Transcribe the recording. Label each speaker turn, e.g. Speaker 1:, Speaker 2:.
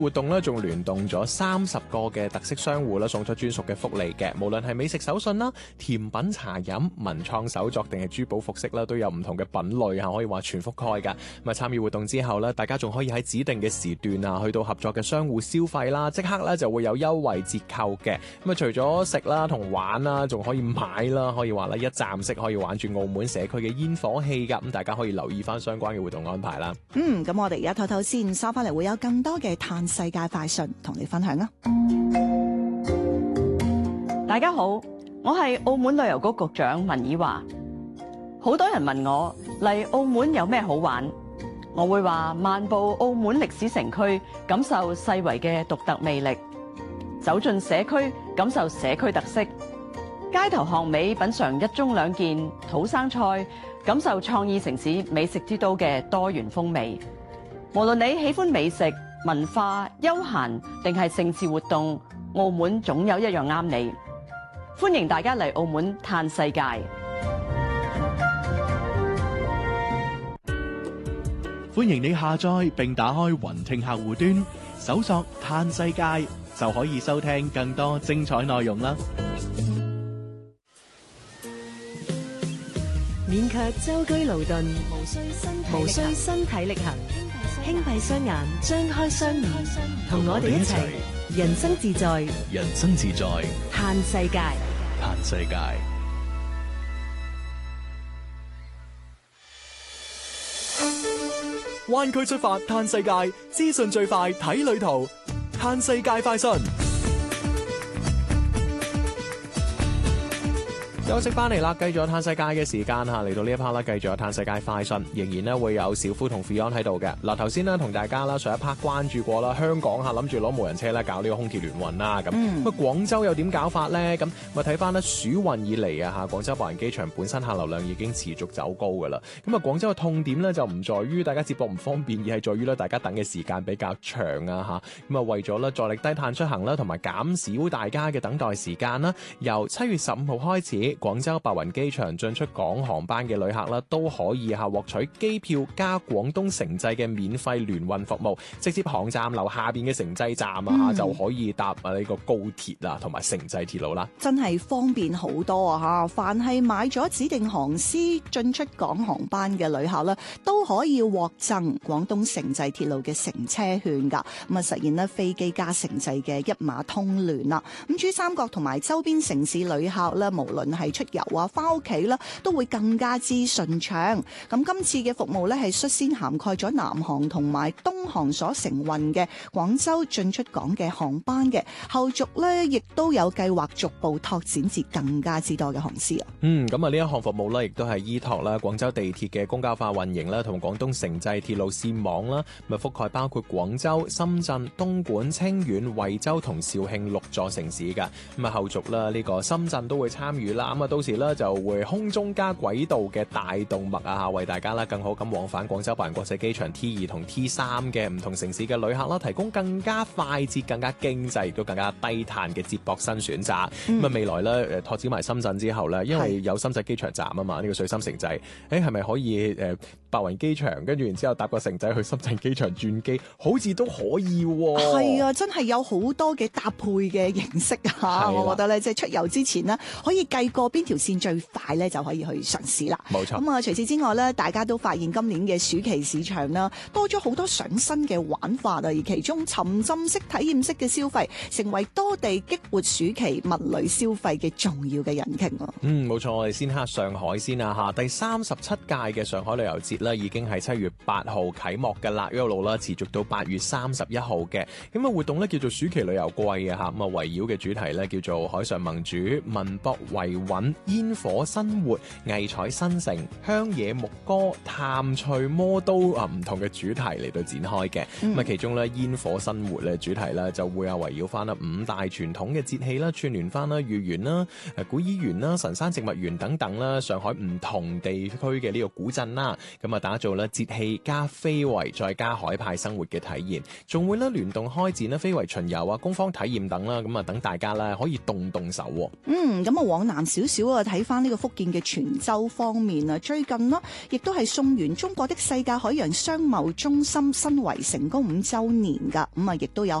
Speaker 1: 活動咧仲聯動咗30個嘅特色商戶啦，送出專屬嘅福利嘅，無論係美食手信啦、甜品茶飲、文創手作定係珠寶服飾啦，都有唔同嘅品類啊，可以話全覆蓋噶。咁啊，參與活動之後咧，大家仲可以喺指定嘅時段啊，去到合作嘅商戶消費啦，即刻咧就會有優惠折扣嘅。咁啊，除咗食啦同玩啦，仲可以買啦，可以話咧一站式可以玩住澳門社區嘅煙火氣噶。咁大家可以留意翻相關嘅活動安排啦。
Speaker 2: 咁我哋而家唞先，收翻嚟會有更多嘅嘆世界快訊同你分享啊！
Speaker 3: 大家好，我係澳門旅遊局局長文以華。好多人問我嚟澳門有咩好玩，我會話漫步澳門歷史城區，感受世遺嘅獨特魅力；走進社區，感受社區特色；街頭巷尾品嘗一盅兩件土生菜，感受創意城市美食之都嘅多元風味。無論你喜歡美食、文化、休閒定係盛事活動，澳門總有一樣啱你。歡迎大家嚟澳門嘆世界。
Speaker 4: 歡迎你下載並打開雲聽客戶端，搜索嘆世界就可以收聽更多精彩內容啦。
Speaker 5: 勉強舟車勞頓，無需身體力行，輕閉雙眼，張開雙耳，同我哋一齊人生自在，
Speaker 4: 人生自在，
Speaker 5: 嘆世界，
Speaker 4: 嘆世界。灣區出發嘆世界，資訊最快睇旅途，嘆世界快訊。
Speaker 1: 休息翻嚟啦，繼續有嘆世界嘅時間嚇，嚟到呢一 part 啦，繼續有嘆世界快訊，仍然咧會有小夫同 Fion 喺度嘅。嗱，頭先咧同大家啦上一 part 關注過啦，香港嚇諗住攞無人車咧搞呢個空鐵聯運啦，咁廣州又點搞法咧？咁咪睇翻咧暑運以嚟啊嚇，廣州白雲機場本身客流量已經持續走高噶啦。咁啊，廣州嘅痛點咧就唔在於大家接駁唔方便，而係在於咧大家等嘅時間比較長啊嚇。咁啊，為咗咧助力低碳出行啦，同埋減少大家嘅等待時間啦，由7月15號開始，廣州白雲機場進出港航班嘅旅客啦，都可以獲取機票加廣東城際嘅免費聯運服務，直接航站樓下邊嘅城際站啊就可以搭呢個高鐵啊同埋城際鐵路啦，
Speaker 2: 真係方便好多啊吓！凡係買咗指定航司進出港航班嘅旅客啦，都可以獲贈廣東城際鐵路嘅乘車券噶，咁啊實現咧飛機加城際嘅一碼通聯啦。咁珠三角同埋周邊城市旅客咧，無論係出遊啊，翻屋企啦，都會更加之順暢。咁今次嘅服務咧，係率先涵蓋咗南航同埋東航所承運嘅廣州進出港嘅航班嘅，後續咧亦都有計劃逐步拓展至更加之多嘅航司啊。
Speaker 1: 咁啊呢一項服務咧，亦都係依託啦廣州地鐵嘅公交化運營啦，同廣東城際鐵路線網啦，咪覆蓋包括廣州、深圳、東莞、清遠、惠州同肇慶6座城市噶。咁啊後續啦，呢個深圳都會參與啦。咁啊到時咧就會空中加軌道嘅大動脈啊，為大家啦更好咁往返廣州白雲國際機場 T2 同 T3 嘅唔同城市嘅旅客啦，提供更加快捷、更加經濟亦都更加低碳嘅接駁新選擇。咁啊未來咧拓展埋深圳之後咧，因為有深圳機場站啊嘛，呢個水深城際，係咪可以白雲機場跟住然之後搭個城際去深圳機場轉機，好似都可以喎。
Speaker 2: 係啊，真係有好多嘅搭配嘅形式啊！我覺得咧，即係出遊之前呢，可以計過邊條線最快咧，就可以去嘗試啦。
Speaker 1: 冇錯。
Speaker 2: 咁啊，除此之外咧，大家都發現今年嘅暑期市場啦，多咗好多上新嘅玩法啊！而其中沉浸式、體驗式嘅消費，成為多地激活暑期物旅消費嘅重要嘅引擎啊！
Speaker 1: 冇錯，我哋先睇上海先啊嚇，第37屆嘅上海旅遊節咧，已經係7月8號啟幕㗎啦，一路啦持續到8月31號嘅。咁啊活動咧叫做暑期旅遊季啊嚇，咁啊圍繞嘅主題咧叫做海上盟主、文博維穩、煙火生活、藝彩新城、鄉野牧歌、探趣魔都啊，唔同嘅主題嚟到展開嘅。咁啊其中咧煙火生活咧主題咧就會圍繞翻啦5大傳統嘅節氣啦，串聯翻啦豫園啦、古漪園啦、神山植物園等等啦，上海唔同地區嘅呢個古鎮啦，咁啊打造咧節氣加非遺再加海派生活嘅體驗，仲會咧聯動開展咧非遺巡遊啊、工坊體驗等啦，咁啊等大家咧可以動手。
Speaker 2: 咁啊往南少少少啊，睇翻呢個福建嘅泉州方面啊，最近呢亦都係送完中國的世界海洋商貿中心申遺成功5週年㗎，咁啊亦都有